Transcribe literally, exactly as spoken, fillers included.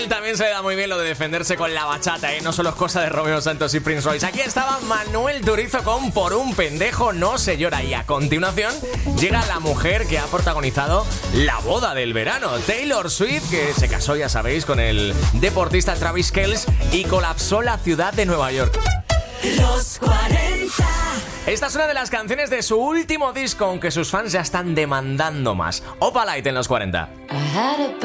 él también se le da muy bien lo de defenderse con la bachata, ¿eh? No solo es cosa de Romeo Santos y Prince Royce. Aquí estaba Manuel Turizo con Por un pendejo no se llora. Y a continuación llega la mujer que ha protagonizado la boda del verano, Taylor Swift, que se casó, ya sabéis, con el deportista Travis Kelce y colapsó la ciudad de Nueva York. Los cuarenta. Esta es una de las canciones de su último disco, aunque sus fans ya están demandando más. Opalite en los cuarenta.